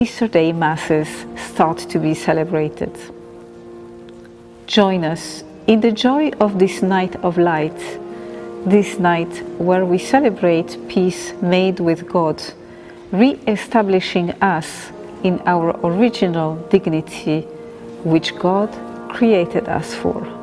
Easter Day Masses start to be celebrated. Join us in the joy of this night of light, this night where we celebrate peace made with God, re-establishing us in our original dignity which God created us for.